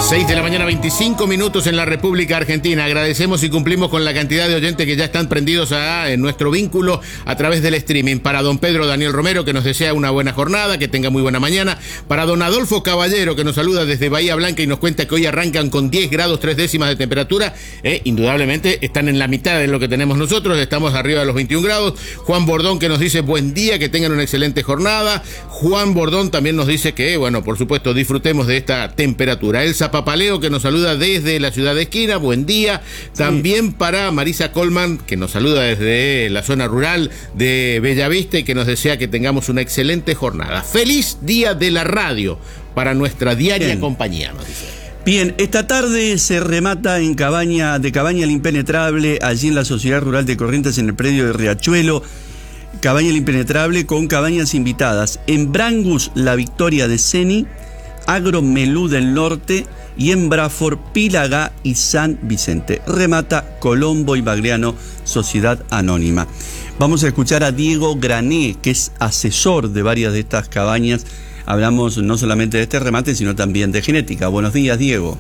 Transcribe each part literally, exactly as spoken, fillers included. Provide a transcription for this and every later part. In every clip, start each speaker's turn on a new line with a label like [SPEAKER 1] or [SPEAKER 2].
[SPEAKER 1] seis de la mañana, veinticinco minutos en la República Argentina. Agradecemos y cumplimos con la cantidad de oyentes que ya están prendidos a, en nuestro vínculo a través del streaming. Para don Pedro Daniel Romero, que nos desea una buena jornada, que tenga muy buena mañana. Para don Adolfo Caballero, que nos saluda desde Bahía Blanca y nos cuenta que hoy arrancan con diez grados tres décimas de temperatura. Eh, indudablemente están en la mitad de lo que tenemos nosotros, estamos arriba de los veintiún grados. Juan Bordón, que nos dice buen día, que tengan una excelente jornada. Juan Bordón también nos dice que, bueno, por supuesto, disfrutemos de esta temperatura. Elsa Papaleo, que nos saluda desde la ciudad de Esquina, buen día. También sí. Para Marisa Colman, que nos saluda desde la zona rural de Bellavista y que nos desea que tengamos una excelente jornada. Feliz día de la radio para nuestra diaria Bien. compañía, nos dice.
[SPEAKER 2] Bien, esta tarde se remata en Cabaña, de Cabaña El Impenetrable, allí en la Sociedad Rural de Corrientes, en el predio de Riachuelo. Cabaña El Impenetrable con cabañas invitadas en Brangus, La Victoria de Ceni, Agro Melú del Norte y en Braford, Pilagá y San Vicente. Remata Colombo y Bagriano, Sociedad Anónima. Vamos a escuchar a Diego Grané, que es asesor de varias de estas cabañas. Hablamos no solamente de este remate, sino también de genética. Buenos días, Diego.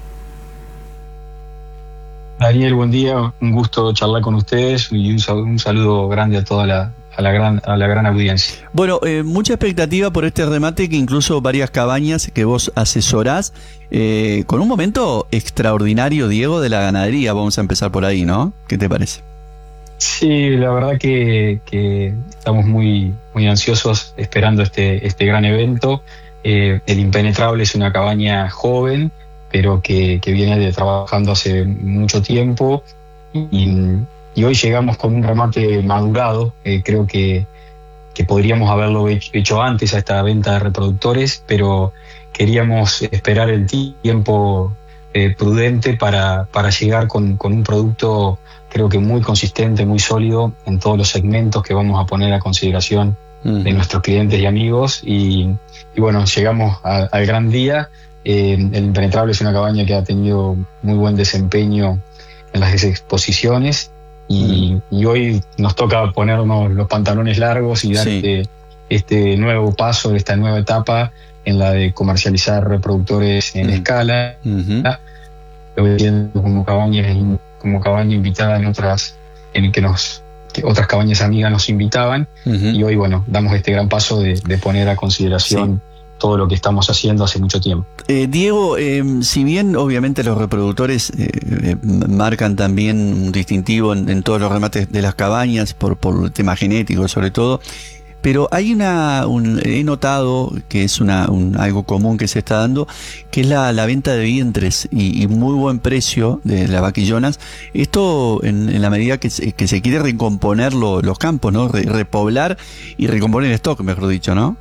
[SPEAKER 3] Daniel, buen día. Un gusto charlar con ustedes y un, un saludo grande a toda la, a la, gran, a la gran audiencia.
[SPEAKER 2] Bueno, eh, mucha expectativa por este remate, que incluso varias cabañas que vos asesorás, eh, con un momento extraordinario, Diego, de la ganadería. Vamos a empezar por ahí, ¿no? ¿Qué te parece?
[SPEAKER 3] Sí, la verdad que, que estamos muy, muy ansiosos esperando este, este gran evento. Eh, el Impenetrable es una cabaña joven, pero que, que viene de, trabajando hace mucho tiempo y, y hoy llegamos con un remate madurado. Eh, creo que, que podríamos haberlo hecho, hecho antes a esta venta de reproductores, pero queríamos esperar el tiempo eh, prudente para, para llegar con, con un producto creo que muy consistente, muy sólido en todos los segmentos que vamos a poner a consideración uh-huh. de nuestros clientes y amigos. Y, y bueno, llegamos a, al gran día. Eh, el Impenetrable es una cabaña que ha tenido muy buen desempeño en las exposiciones y, uh-huh. y hoy nos toca ponernos los pantalones largos y dar sí. este, este nuevo paso, esta nueva etapa en la de comercializar reproductores en uh-huh. escala. Uh-huh. como cabaña como cabaña invitada en otras, en que nos que otras cabañas amigas nos invitaban uh-huh. y hoy bueno damos este gran paso de, de poner a consideración sí. todo lo que estamos haciendo hace mucho tiempo.
[SPEAKER 2] Eh, Diego, eh, si bien obviamente los reproductores eh, eh, marcan también un distintivo en, en todos los remates de las cabañas por, por el tema genético sobre todo, pero hay una, un, he notado que es una, un, algo común que se está dando, que es la, la venta de vientres y, y muy buen precio de las vaquillonas. Esto en, en la medida que se, que se quiere recomponer lo, los campos, ¿no? Re, repoblar y recomponer el stock, mejor dicho, ¿no?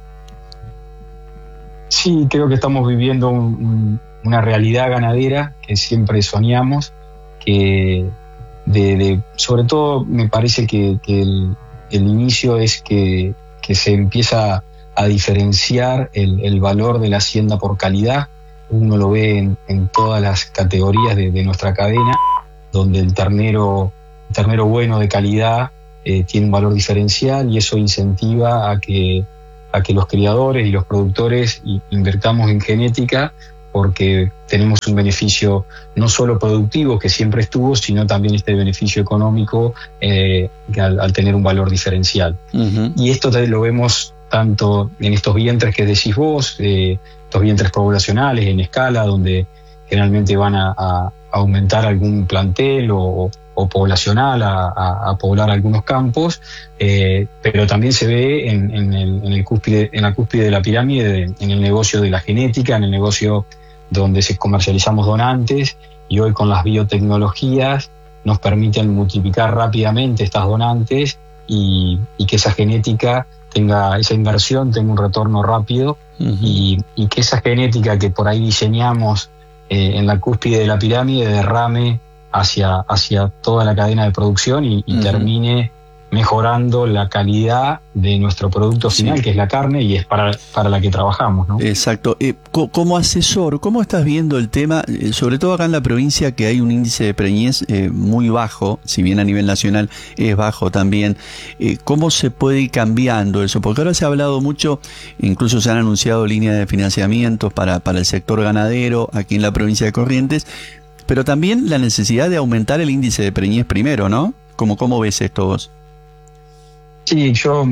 [SPEAKER 3] Sí, creo que estamos viviendo un, un, una realidad ganadera que siempre soñamos, que de, de, sobre todo me parece que, que el, el inicio es que que se empieza a diferenciar el, el valor de la hacienda por calidad. Uno lo ve en, en todas las categorías de, de nuestra cadena, donde el ternero, el ternero bueno de calidad eh, tiene un valor diferencial y eso incentiva a que, a que los criadores y los productores invertamos en genética, porque tenemos un beneficio no solo productivo, que siempre estuvo, sino también este beneficio económico eh, al, al tener un valor diferencial. Uh-huh. Y esto lo vemos tanto en estos vientres que decís vos, eh, estos vientres poblacionales en escala, donde generalmente van a, a aumentar algún plantel o, o poblacional, a, a, a poblar algunos campos, eh, pero también se ve en, en, el, en, el cúspide, en la cúspide de la pirámide, en el negocio de la genética, en el negocio donde se comercializamos donantes, y hoy con las biotecnologías nos permiten multiplicar rápidamente estas donantes y, y que esa genética tenga, esa inversión tenga un retorno rápido uh-huh. y, y que esa genética que por ahí diseñamos eh, en la cúspide de la pirámide derrame hacia, hacia toda la cadena de producción y, y uh-huh. termine mejorando la calidad de nuestro producto final, sí, que es la carne, y es para, para la que trabajamos, ¿no?
[SPEAKER 2] Exacto. Eh, como asesor, ¿cómo estás viendo el tema, eh, sobre todo acá en la provincia, que hay un índice de preñez eh, muy bajo, si bien a nivel nacional es bajo también? Eh, ¿Cómo se puede ir cambiando eso? Porque ahora se ha hablado mucho, incluso se han anunciado líneas de financiamientos para, para el sector ganadero aquí en la provincia de Corrientes, pero también la necesidad de aumentar el índice de preñez primero, ¿no? ¿Cómo, cómo ves esto vos?
[SPEAKER 3] Sí, yo,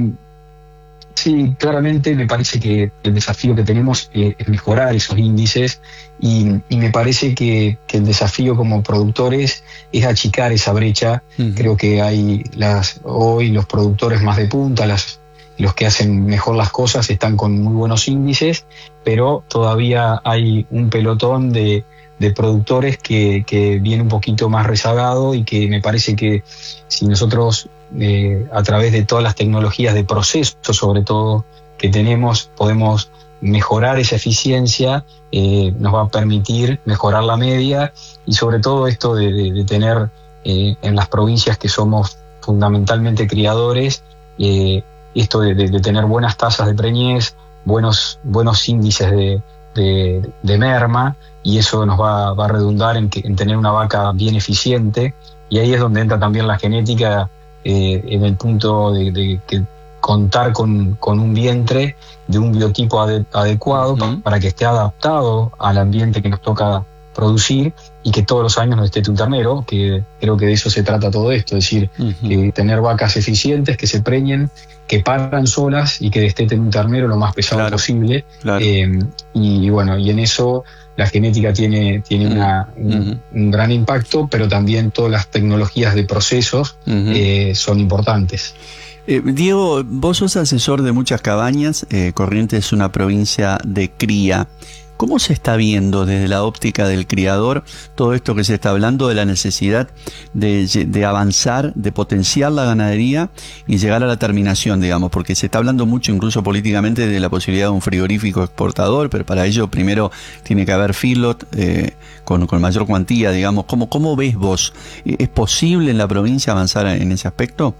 [SPEAKER 3] sí, claramente me parece que el desafío que tenemos eh, es mejorar esos índices, y, y me parece que, que el desafío como productores es achicar esa brecha. Uh-huh. Creo que hay las hoy los productores más de punta, las, los que hacen mejor las cosas están con muy buenos índices, pero todavía hay un pelotón de, de productores que, que viene un poquito más rezagado, y que me parece que si nosotros Eh, a través de todas las tecnologías de proceso, sobre todo, que tenemos, podemos mejorar esa eficiencia, eh, nos va a permitir mejorar la media, y sobre todo esto de, de, de tener eh, en las provincias que somos fundamentalmente criadores, eh, esto de, de, de tener buenas tasas de preñez, buenos, buenos índices de, de, de merma, y eso nos va, va a redundar en, que, en tener una vaca bien eficiente, y ahí es donde entra también la genética, Eh, en el punto de, de que contar con, con un vientre de un biotipo ade- adecuado, uh-huh, para que esté adaptado al ambiente que nos toca producir, y que todos los años nos esté un ternero, que creo que de eso se trata todo esto, es decir, uh-huh, que tener vacas eficientes, que se preñen, que paran solas y que desteten un ternero lo más pesado, claro, posible. Claro. Eh, y, y bueno, y en eso la genética tiene, tiene uh-huh, una, un, uh-huh, un gran impacto, pero también todas las tecnologías de procesos uh-huh, eh, son importantes.
[SPEAKER 2] Eh, Diego, vos sos asesor de muchas cabañas, eh, Corrientes es una provincia de cría. ¿Cómo se está viendo desde la óptica del criador todo esto que se está hablando de la necesidad de, de avanzar, de potenciar la ganadería y llegar a la terminación, digamos? Porque se está hablando mucho, incluso políticamente, de la posibilidad de un frigorífico exportador, pero para ello primero tiene que haber feedlot eh, con, con mayor cuantía, digamos. ¿Cómo, cómo ves vos? ¿Es posible en la provincia avanzar en ese aspecto?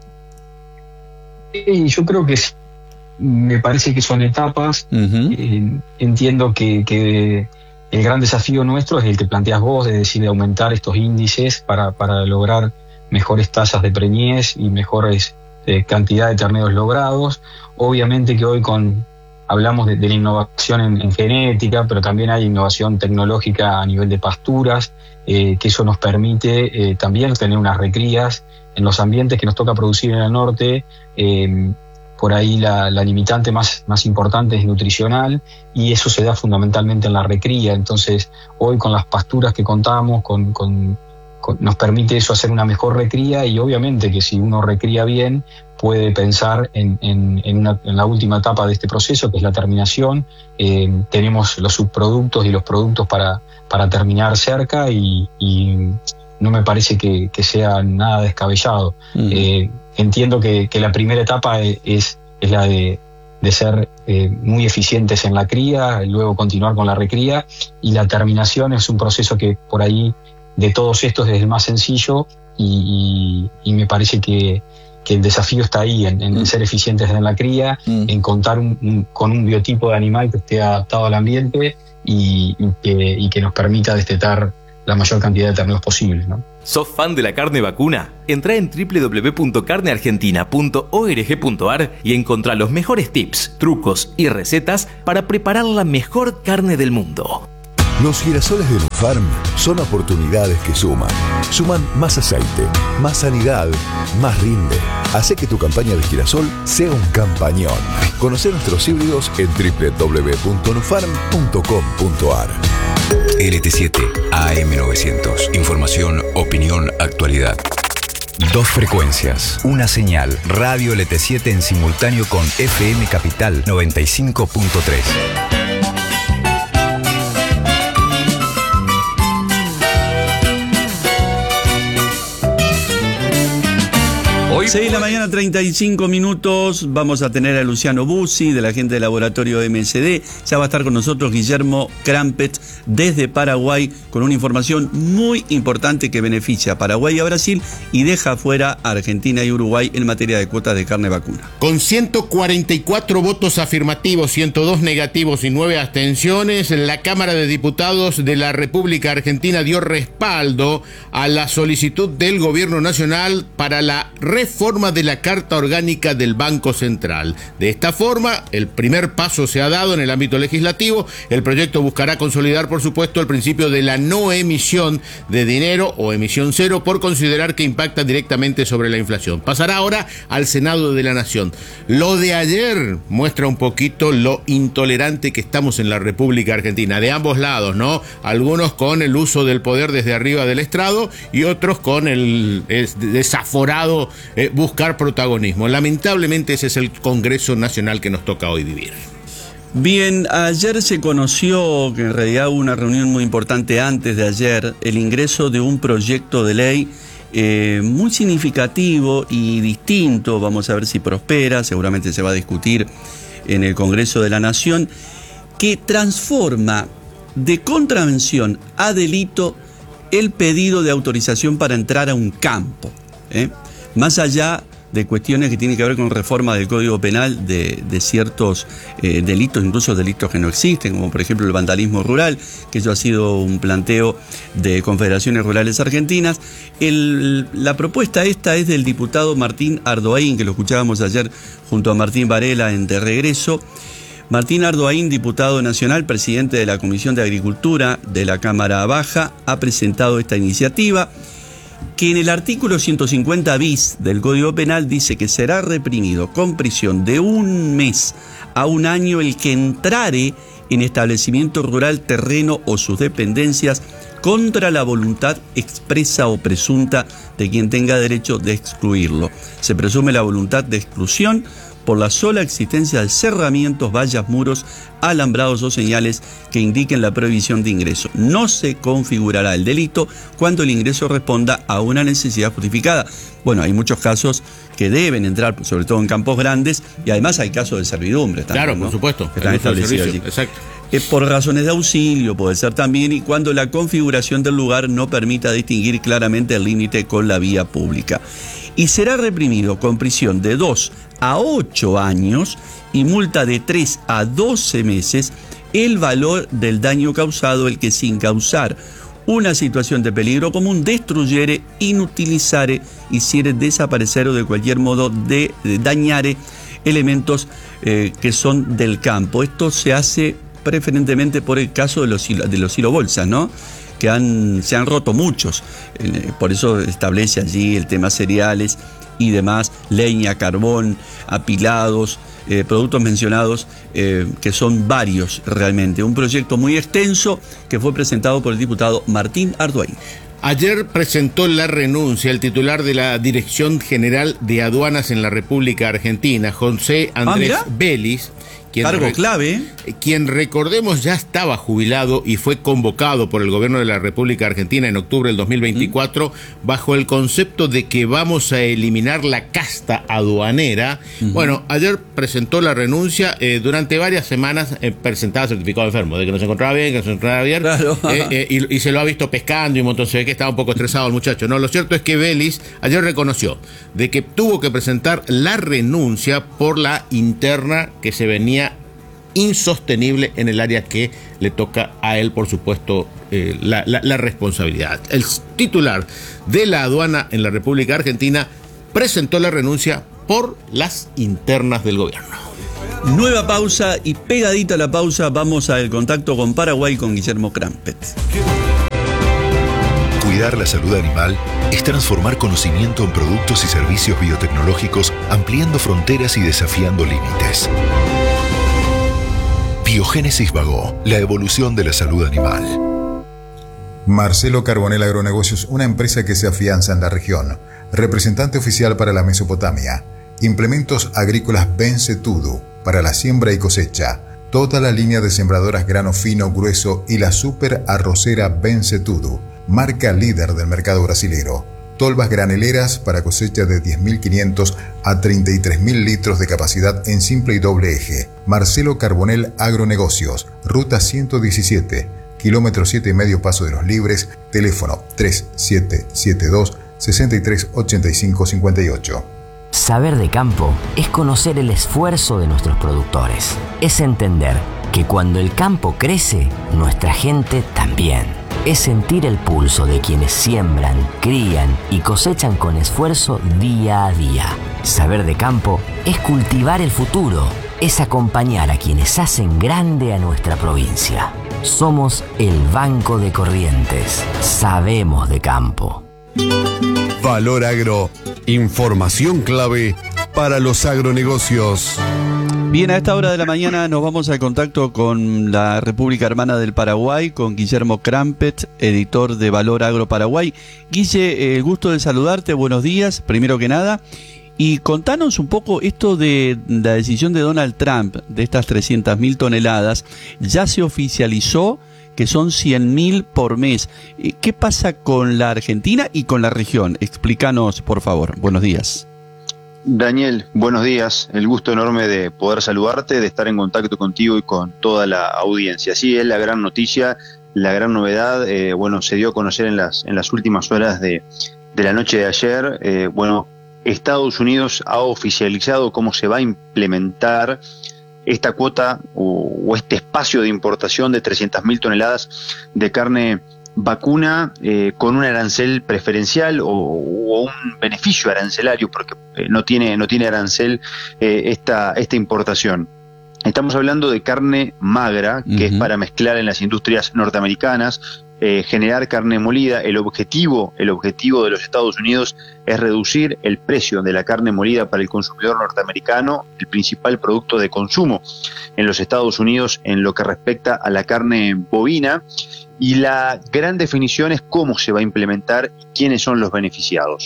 [SPEAKER 3] Sí, yo creo que sí. Me parece que son etapas. Uh-huh. Eh, entiendo que, que el gran desafío nuestro es el que planteas vos, de decir, de aumentar estos índices para, para lograr mejores tasas de preñez y mejores eh, cantidad de terneros logrados. Obviamente que hoy con hablamos de, de la innovación en, en genética, pero también hay innovación tecnológica a nivel de pasturas, eh, que eso nos permite eh, también tener unas recrías en los ambientes que nos toca producir en el norte. Eh, Por ahí la, la limitante más, más importante es nutricional, y eso se da fundamentalmente en la recría. Entonces, hoy con las pasturas que contamos, con, con, con, nos permite eso hacer una mejor recría, y obviamente que si uno recría bien, puede pensar en, en, en, una, en la última etapa de este proceso, que es la terminación. Eh, tenemos los subproductos y los productos para, para terminar cerca, y, y no me parece que, que sea nada descabellado. Mm. Eh, entiendo que, que la primera etapa es, es la de, de ser eh, muy eficientes en la cría, luego continuar con la recría, y la terminación es un proceso que por ahí de todos estos es el más sencillo, y, y, y me parece que, que el desafío está ahí, en, en mm. ser eficientes en la cría, mm. en contar un, un, con un biotipo de animal que esté adaptado al ambiente, y, y, que, y que nos permita destetar la mayor cantidad de terneros posible, ¿no?
[SPEAKER 4] ¿Sos fan de la carne vacuna? Entrá en doble u doble u doble u punto carne argentina punto org punto a r y encontrá los mejores tips, trucos y recetas para preparar la mejor carne del mundo.
[SPEAKER 5] Los girasoles de Nufarm son oportunidades que suman. Suman más aceite, más sanidad, más rinde. Hace que tu campaña de girasol sea un campañón. Conoce nuestros híbridos en doble u doble u doble u punto nufarm punto com punto a r.
[SPEAKER 6] L T siete A M novecientos. Información, opinión, actualidad. Dos frecuencias, una señal. Radio L T siete en simultáneo con F M Capital noventa y cinco punto tres.
[SPEAKER 2] seis de la mañana, treinta y cinco minutos. Vamos a tener a Luciano Bussi, de la gente del laboratorio M S D. Ya va a estar con nosotros Guillermo Crampet desde Paraguay con una información muy importante que beneficia a Paraguay y a Brasil y deja fuera a Argentina y Uruguay en materia de cuotas de carne vacuna.
[SPEAKER 1] Con ciento cuarenta y cuatro votos afirmativos, ciento dos negativos y nueve abstenciones, la Cámara de Diputados de la República Argentina dio respaldo a la solicitud del Gobierno Nacional para la reforma de la Carta Orgánica del Banco Central. De esta forma, el primer paso se ha dado en el ámbito legislativo. El proyecto buscará consolidar, por supuesto, el principio de la no emisión de dinero o emisión cero por considerar que impacta directamente sobre la inflación. Pasará ahora al Senado de la Nación. Lo de ayer muestra un poquito lo intolerante que estamos en la República Argentina, de ambos lados, ¿no? Algunos con el uso del poder desde arriba del estrado y otros con el es, desaforado eh, buscar protagonismo. Lamentablemente ese es el Congreso Nacional que nos toca hoy vivir.
[SPEAKER 2] Bien, ayer se conoció, que en realidad hubo una reunión muy importante antes de ayer, el ingreso de un proyecto de ley eh, muy significativo y distinto. Vamos a ver si prospera, seguramente se va a discutir en el Congreso de la Nación, que transforma de contravención a delito el pedido de autorización para entrar a un campo, ¿eh? Más allá de cuestiones que tienen que ver con reforma del Código Penal de, de ciertos eh, delitos, incluso delitos que no existen, como por ejemplo el vandalismo rural, que eso ha sido un planteo de Confederaciones Rurales Argentinas. El, la propuesta esta es del diputado Martín Ardoaín, que lo escuchábamos ayer junto a Martín Varela en De Regreso. Martín Ardoaín, diputado nacional, presidente de la Comisión de Agricultura de la Cámara Baja, ha presentado esta iniciativa, que en el artículo ciento cincuenta bis del Código Penal dice que será reprimido con prisión de un mes a un año el que entrare en establecimiento rural, terreno o sus dependencias contra la voluntad expresa o presunta de quien tenga derecho de excluirlo. Se presume la voluntad de exclusión por la sola existencia de cerramientos, vallas, muros, alambrados o señales que indiquen la prohibición de ingreso. No se configurará el delito cuando el ingreso responda a una necesidad justificada. Bueno, hay muchos casos que deben entrar, sobre todo en campos grandes, y además hay casos de servidumbre también,
[SPEAKER 1] claro,
[SPEAKER 2] ¿no?
[SPEAKER 1] Por supuesto.
[SPEAKER 2] Que están establecidos allí.
[SPEAKER 1] Exacto.
[SPEAKER 2] Eh, por razones de auxilio puede ser también, y cuando la configuración del lugar no permita distinguir claramente el límite con la vía pública. Y será reprimido con prisión de dos a ocho años y multa de tres a doce meses el valor del daño causado, el que sin causar una situación de peligro común destruyere, inutilizare, hiciere desaparecer o de cualquier modo de, de dañare elementos eh, que son del campo. Esto se hace preferentemente por el caso de los, de los silobolsas, ¿no? Que han, se han roto muchos, eh, por eso establece allí el tema cereales y demás, leña, carbón, apilados, eh, productos mencionados, eh, que son varios realmente. Un proyecto muy extenso que fue presentado por el diputado Martín Ardoaín.
[SPEAKER 1] Ayer presentó la renuncia el titular de la Dirección General de Aduanas en la República Argentina, José Andrés
[SPEAKER 2] ah,
[SPEAKER 1] Vélez. Quien
[SPEAKER 2] Cargo clave.
[SPEAKER 1] Quien, recordemos, ya estaba jubilado y fue convocado por el gobierno de la República Argentina en octubre del dos mil veinticuatro ¿Mm? bajo el concepto de que vamos a eliminar la casta aduanera. Uh-huh. Bueno, ayer presentó la renuncia. Eh, durante varias semanas eh, presentaba certificado de enfermo, de que no se encontraba bien, que no se encontraba bien. Claro. eh, eh, y, y se lo ha visto pescando y un montón. Se ve que estaba un poco estresado el muchacho. No, lo cierto es que Vélez ayer reconoció de que tuvo que presentar la renuncia por la interna que se venía insostenible en el área que le toca a él, por supuesto, eh, la, la, la responsabilidad. El titular de la aduana en la República Argentina presentó la renuncia por las internas del gobierno.
[SPEAKER 2] Nueva pausa y pegadita a la pausa vamos al contacto con Paraguay con Guillermo Crampet.
[SPEAKER 5] Cuidar la salud animal es transformar conocimiento en productos y servicios biotecnológicos, ampliando fronteras y desafiando límites. Biogénesis Bagó, la evolución de la salud animal.
[SPEAKER 7] Marcelo Carbonell Agronegocios, una empresa que se afianza en la región. Representante oficial para la Mesopotamia. Implementos agrícolas Bencetudo para la siembra y cosecha. Toda la línea de sembradoras grano fino, grueso y la super arrocera Bencetudo, marca líder del mercado brasilero. Tolvas graneleras para cosecha de diez mil quinientos a treinta y tres mil litros de capacidad en simple y doble eje. Marcelo Carbonell Agronegocios, ruta ciento diecisiete, kilómetro siete y medio Paso de los Libres, teléfono tres siete siete dos, seis tres ocho cinco cinco ocho.
[SPEAKER 8] Saber de campo es conocer el esfuerzo de nuestros productores. Es entender que cuando el campo crece, nuestra gente también. Es sentir el pulso de quienes siembran, crían y cosechan con esfuerzo día a día. Saber de campo es cultivar el futuro. Es acompañar a quienes hacen grande a nuestra provincia. Somos el Banco de Corrientes. Sabemos de campo.
[SPEAKER 9] Valor Agro. Información clave para los agronegocios.
[SPEAKER 2] Bien, a esta hora de la mañana nos vamos al contacto con la República Hermana del Paraguay, con Guillermo Crampet, editor de Valor Agro Paraguay. Guille, el gusto de saludarte, buenos días, primero que nada. Y contanos un poco esto de la decisión de Donald Trump, de estas trescientas mil toneladas, ya se oficializó que son cien mil por mes. ¿Qué pasa con la Argentina y con la región? Explícanos, por favor. Buenos días.
[SPEAKER 10] Daniel, buenos días. El gusto enorme de poder saludarte, de estar en contacto contigo y con toda la audiencia. Sí, es la gran noticia, la gran novedad. Eh, bueno, se dio a conocer en las, en las últimas horas de, de la noche de ayer. Eh, bueno, Estados Unidos ha oficializado cómo se va a implementar esta cuota o, o este espacio de importación de trescientas mil toneladas de carne vacuna eh, con un arancel preferencial o, o un beneficio arancelario, porque eh, no tiene no tiene arancel eh, esta esta importación. Estamos hablando de carne magra, que uh-huh. es para mezclar en las industrias norteamericanas, eh, generar carne molida. El objetivo, el objetivo de los Estados Unidos es reducir el precio de la carne molida para el consumidor norteamericano, el principal producto de consumo en los Estados Unidos en lo que respecta a la carne bovina. Y la gran definición es cómo se va a implementar y quiénes son los beneficiados.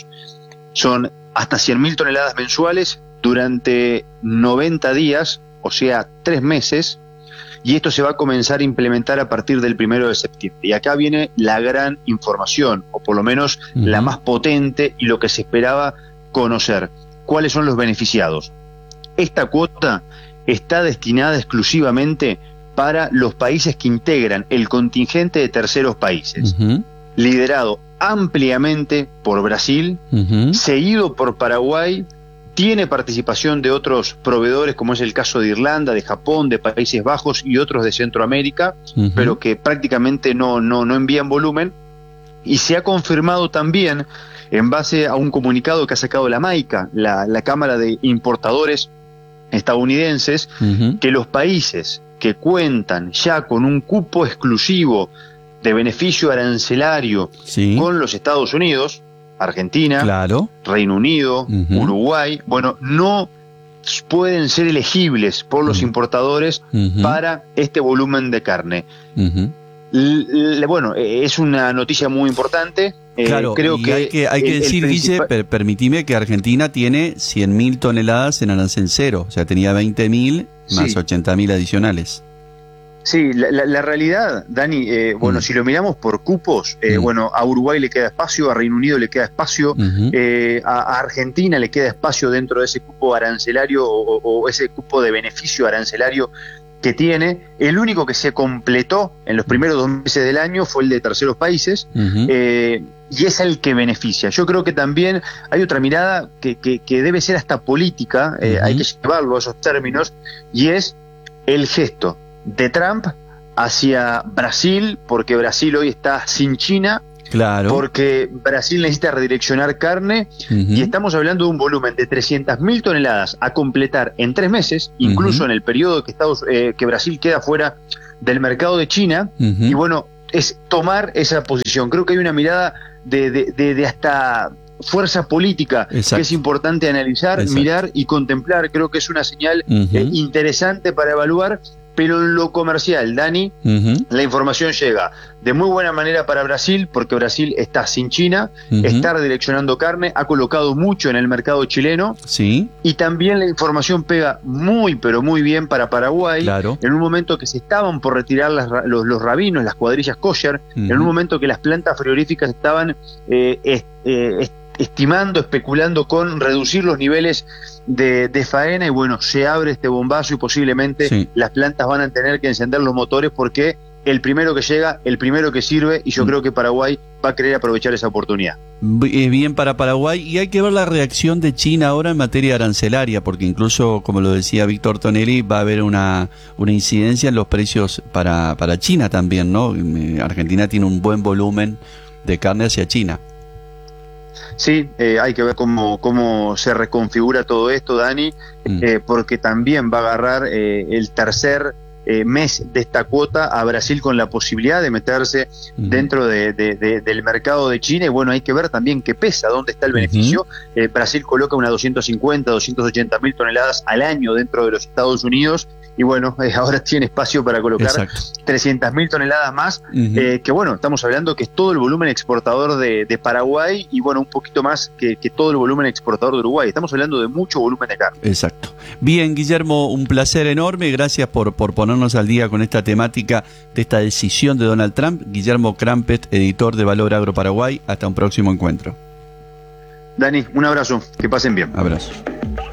[SPEAKER 10] Son hasta cien mil toneladas mensuales durante noventa días, o sea, tres meses, y esto se va a comenzar a implementar a partir del primero de septiembre. Y acá viene la gran información, o por lo menos uh-huh. la más potente y lo que se esperaba conocer. ¿Cuáles son los beneficiados? Esta cuota está destinada exclusivamente para los países que integran el contingente de terceros países, uh-huh. liderado ampliamente por Brasil, uh-huh. seguido por Paraguay, tiene participación de otros proveedores, como es el caso de Irlanda, de Japón, de Países Bajos y otros de Centroamérica, uh-huh. pero que prácticamente no, no, no envían volumen, y se ha confirmado también, en base a un comunicado que ha sacado la MAICA, la, la Cámara de Importadores estadounidenses, uh-huh. que los países que cuentan ya con un cupo exclusivo de beneficio arancelario sí. con los Estados Unidos, Argentina, claro. Reino Unido, uh-huh. Uruguay, bueno, no pueden ser elegibles por los uh-huh. importadores uh-huh. para este volumen de carne. Uh-huh. L- l- bueno, es una noticia muy importante.
[SPEAKER 2] Claro, eh, creo y que hay que, hay que el, decir, el principal... Guille, per, permitime que Argentina tiene cien mil toneladas en arancel cero, o sea, tenía veinte mil más sí. ochenta mil adicionales.
[SPEAKER 10] Sí, la, la, la realidad, Dani, eh, bueno, mm. si lo miramos por cupos, eh, mm. bueno, a Uruguay le queda espacio, a Reino Unido le queda espacio, uh-huh. eh, a, a Argentina le queda espacio dentro de ese cupo arancelario o, o ese cupo de beneficio arancelario que tiene. El único que se completó en los primeros dos meses del año fue el de terceros países, uh-huh. eh, y es el que beneficia. Yo creo que también hay otra mirada que, que, que debe ser hasta política, eh, uh-huh. hay que llevarlo a esos términos, y es el gesto de Trump hacia Brasil, porque Brasil hoy está sin China, claro. porque Brasil necesita redireccionar carne, uh-huh. y estamos hablando de un volumen de trescientas mil toneladas a completar en tres meses, incluso uh-huh. en el periodo que, Estados, eh, que Brasil queda fuera del mercado de China, uh-huh. y bueno, es tomar esa posición. Creo que hay una mirada de, de, de, de hasta fuerza política Exacto. que es importante analizar, Exacto. mirar y contemplar. Creo que es una señal uh-huh. eh, interesante para evaluar pero en lo comercial, Dani, uh-huh. la información llega de muy buena manera para Brasil, porque Brasil está sin China, uh-huh. está redireccionando carne, ha colocado mucho en el mercado chileno,
[SPEAKER 2] sí.
[SPEAKER 10] y también la información pega muy, pero muy bien para Paraguay,
[SPEAKER 2] claro.
[SPEAKER 10] en un momento que se estaban por retirar las, los, los rabinos, las cuadrillas kosher, uh-huh. en un momento que las plantas frigoríficas estaban eh, est, eh, est, estimando, especulando con reducir los niveles de, de faena, y bueno, se abre este bombazo y posiblemente sí. las plantas van a tener que encender los motores, porque el primero que llega, el primero que sirve, y yo mm. creo que Paraguay va a querer aprovechar esa oportunidad.
[SPEAKER 2] Bien para Paraguay, y hay que ver la reacción de China ahora en materia arancelaria, porque incluso, como lo decía Víctor Tonelli, va a haber una, una incidencia en los precios para, para China también, ¿no? Argentina tiene un buen volumen de carne hacia China.
[SPEAKER 10] Sí, eh, hay que ver cómo, cómo se reconfigura todo esto, Dani, mm. eh, porque también va a agarrar eh, el tercer eh, mes de esta cuota a Brasil, con la posibilidad de meterse mm. dentro de, de, de, del mercado de China, y bueno, hay que ver también qué pesa, dónde está el beneficio. Mm-hmm. eh, Brasil coloca unas doscientas cincuenta, doscientas ochenta mil toneladas al año dentro de los Estados Unidos, y bueno, eh, ahora tiene espacio para colocar trescientas mil toneladas más, uh-huh. eh, que bueno, estamos hablando que es todo el volumen exportador de, de Paraguay, y bueno, un poquito más que, que todo el volumen exportador de Uruguay. Estamos hablando de mucho volumen de carne.
[SPEAKER 2] Exacto. Bien, Guillermo, un placer enorme, gracias por, por ponernos al día con esta temática de esta decisión de Donald Trump. Guillermo Crampet, editor de Valor Agro Paraguay, hasta un próximo encuentro.
[SPEAKER 10] Dani, un abrazo, que pasen bien.
[SPEAKER 2] Abrazo.